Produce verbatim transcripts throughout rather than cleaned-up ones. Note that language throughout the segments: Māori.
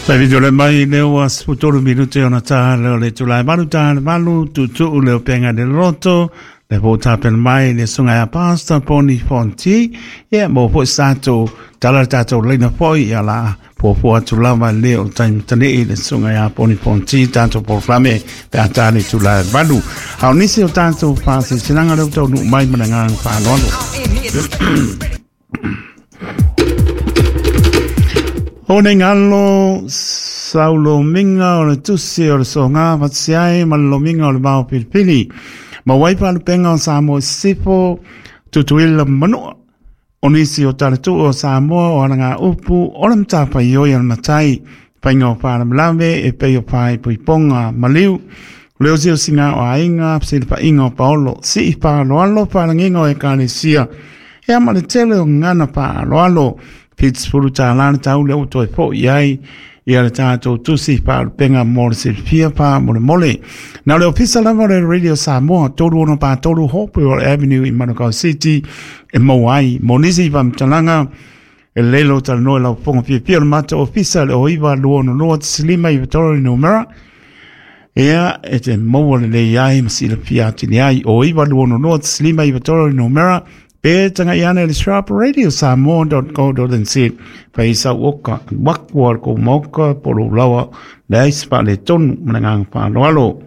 Sai video le mai le was futuro minuto ona ta le tulai malu ta malu tu tu le penga de roto le vota per mai le sunga ya pasta poni fonti e mo fo stato tala tato le na poi ala po po tu lava le o tan tane le sunga ya poni fonti tanto por flame pe atani tulai malu au nisi o tanto fasi sinanga le to mai mananga fa lono One ngalo saulo minga o le tusi o le songa vatsiai ma lo minga o le mau pilipili. Ma waipa le penga o Samoa sifo tutuila manu. Onisi o taratu o Samoa o aranga upu o le mtapa ioi al matai. Painga o whara mlawe e peo pai puiponga maliu. Leo zio singa o ainga psilipa inga o paolo. Si i pa aloalo wharanginga o e kānesia. Ea ma le tele o ngana pa aloalo. Pits furu ta lana tau leo to e po iai ia le tātou tusi pa penga mole silfia pa mole mole. Nā leo pisa lava le Radio Samoa toru ono pa toru Hope Avenue i Manukau City e Mauai. Monisi pa mtalanga e lelo tala noe lau ponga pia pia le mata o pisa le oiva luono noa tisilima i Vitori numera. Ea e te maua le le iai masila pia atini ai oiva luono noa tisilima i Vitori numera. Pe tanga iana le sharp radio samoa dot co dot n z pa isa woka wakwar ko moka polo lawa le ispa le tonu manangang pa loalo.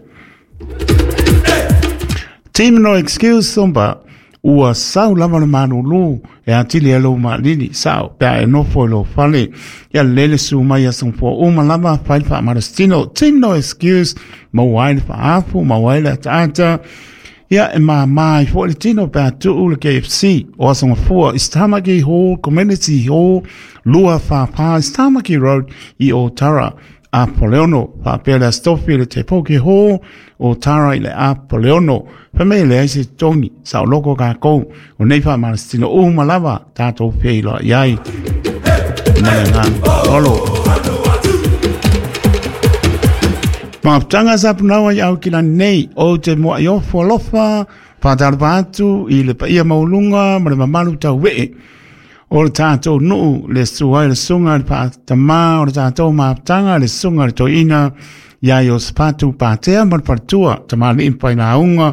Team no excuse somba ua sau lava le manulu e atili alo ma lili sau pe e no fo lo fale ya lele su mai asung fo uma lava fai fa marastino. Team no excuse ma waile fa afu ma waile ata Ia e mā mai fo le tino pe atu le K F C o asonga fua Istamaki Hall Community Hall lua fa pa Istamaki Road i o Tara a Poleono pa pele stofi le te poke Hall o Tara i le a Poleono pa me le aise tongi sa o loko ka kou o neifa marastino o malava tato peilo iai mananga olo Ma tanga sapunawa i au kila nei o te moa i ofo alofa whatarpa atu i le paia maulunga ma le mamalu tau wee. O le tātou nuu le suai le sunga le pātama o le tātou maaptanga le sunga le toina ia i o spatu pātea ma le partua tama le impai na aunga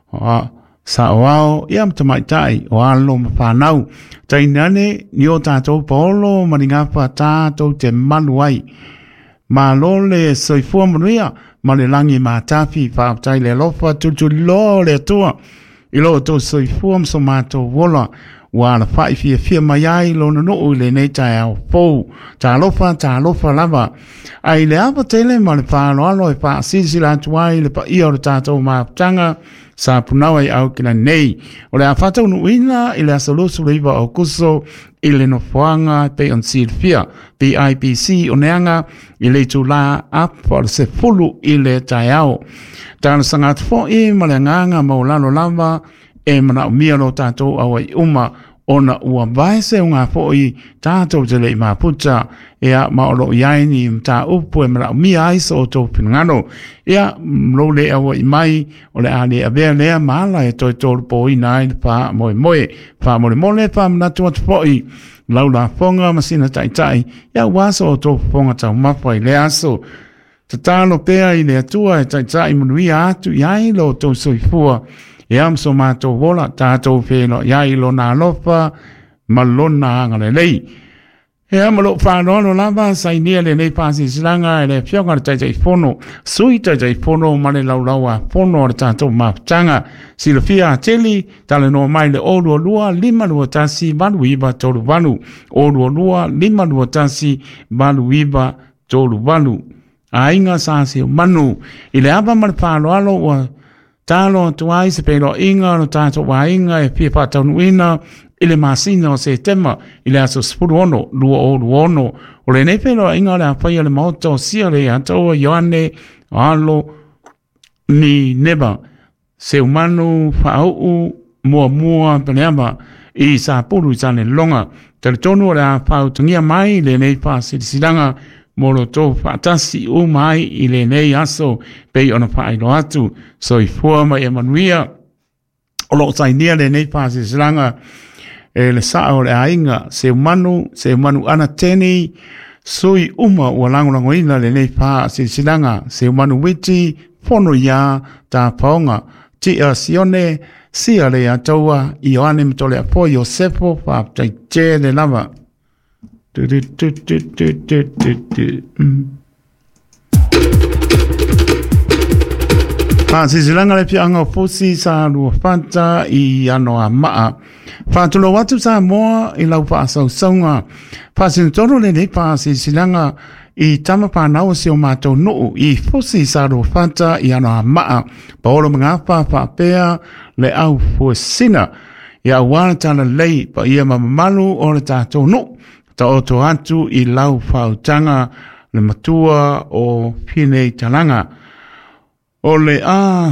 sa o ao ia ma tamaitai o alo ma whanau. Tainane ni o tātou paolo ma ni ngapa tātou te maluai. Ma lole soifua manuia, ma le langi ma tafi, whaaptai le lofa, tutu lo le tua. I lo to soifua mso mato wola, wa la whai fia fia mai ai, lo no no le nei tai au pou. Ta lofa, ta lofa lava. Ai le apa tele, ma le whaalo alo e wha sisi la tuai, le pa ia o le tātou maaptanga, sa punawa i au kina nei. O le a whatau nuina, i le asolusu leiva o kuso, i le no whaanga pe on silfia, P I P C o neanga, i le tu la apa se fulu i le tai au. Tāna sangat fo i ma le nganga maulano lava, e mana o mia lo tātou awa i uma, ona ua vaise unga fo i tātou te le i maputa, ea maolo iaini mta upu e mana o mia aiso o tō pinangano, ea mlo le awa i mai, o le ale a vea lea maala e toi tōru po i nai pa moe moe, pa mole mole pa manatu atu fo i, laula fonga masina tai tai, ea waso o tō fonga tau mapa i le aso, tatalo pea i le atua e tai tai manuia atu i ailo o tō soifua, e amso mato wola tātou wheno iai lo nā lofa malona anga le lei. E amalo whānono lava sai nia le nei pāsi silanga e le whionga le taitai whono, sui taitai whono male laulaua whono le tātou mawtanga. Sila fia teli, tale no mai le olu o lua, lima lua tasi, balu iba tolu balu. Olu o lua, lima lua tasi, balu iba tolu balu. A inga sāsi o manu, i le aba male whālo alo ua talo tuai se pelo inga no tato wa inga e pia patanu ina ile masina o se tema ile aso spuru ono luo o luo ono o le ne pelo inga le apaya le mauto sia le ato yoane alo ni neba se umanu fa'u mua mua peneama i sa puru i sane longa tele tonu le apau tungia mai le ne pa silanga molo to fatasi o mai i le nei aso pe ona pai lo atu so i forma e manuia o lo sai nia le nei pasi slanga e le sa o le ainga se manu se manu ana teni sui uma ua langolango ina le nei pā se silanga se manu witi pono ia ta paonga ti a sione sia le ataua i oane mtole a po Iosefo pa tai te le lava. Tu tu tu tu tu tu tu tu. Pa se silanga le pianga fosi sa lua fanta i ano a maa. Pa tulo watu sa moa i lau pa asau saunga. Pa se toro le nei pa se silanga i tama pa nao se o mātou nuu i fosi sa lua fanta i ano a maa. Pa olo mga pa pa pea le au fuasina. Ia wana tana lei pa ia mamamalu o le tātou nuu. Ta oto atu i lau whautanga le matua o Pinei Talanga. O le a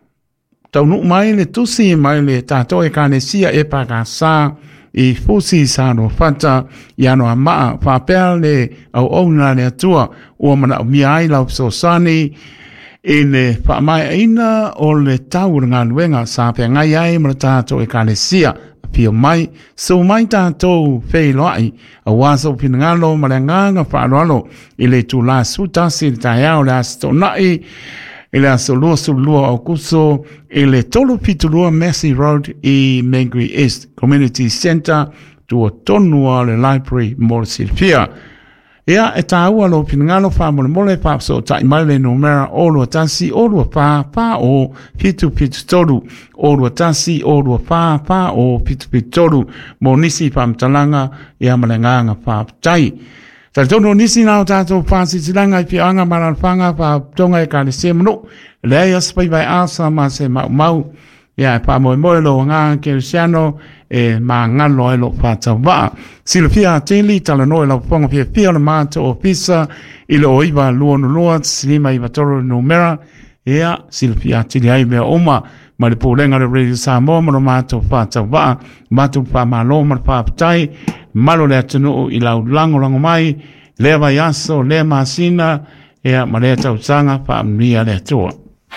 tau nuk mai le tusi mai le tātou e kāne sia e pakasa i fusi sa no fata i ano a maa whapea le au auna le atua ua mana o miai lau sosani i le whaamai aina o le tau ngā nuenga sa pia ngai ai mana tātou e kāne sia pio mai so mai tātou whei loai a waso pinangalo mara nganga whaaloalo i le tūla sutasi le taiao le asto nai ele asolua sulua au kuso ele tolu pitulua Massey Road i Mangere East Community Centre tua tonua le library mo Silvia. Ea e tāua lo pinangalo wha mole mole pa so tai mai le numera o lua tasi o lua pa pa o pitu pitu tolu o lua tasi o lua pa pa o pitu pitu tolu mo nisi pa mtalanga ea malenganga pa tai. Tal tono nisi nao tātou pāsi tilanga i pianga maranwhanga pa tonga e kāne se manu. Lea spai vai asa ma se mau mau. Ia e pā moe moe lo ngā Kerisiano e mā ngalo e lo pātau waa. Sila pia tēli tala noe lau ponga pia pia le mātou o pisa i lo oiwa lua no lua silima iwa toro numera. Ia sila pia tēli ai mea oma. Ma le pōlenga le Radio Samoa maro mātou pātau waa. Mātou pā mālo mara pāpatai. Malo le atunu i lau lango lango mai, lea vai aso, lea masina, ea ma lea tau sanga pa mnia le atua.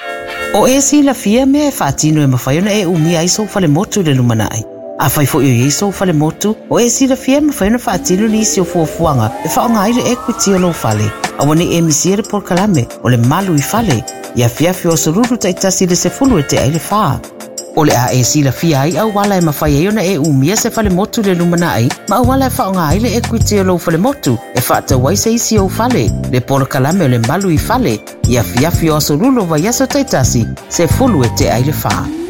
O e si la fia me e whaatino e mawhaiona e umia i so fale motu le lumanai. A whai fo i so fale motu, o e si la fia me whaiona whaatino ni si o fuafuanga, e whaonga aile equity o lo fale. A wane e misiere por kalame, o le malu i fale, ia fia fio o sururu taitasi le se fulu e te aile whaa. O le a e sila fia ai au wala e mawhai e ona e umia se fale motu le lumana ai, ma au wala e whaonga ai le equity o lo fale motu, e whaata wai se isi o fale, le pora kalame o le malu i fale, ia fia fio aso rulo vai aso taitasi, se fulu e te aile whaa.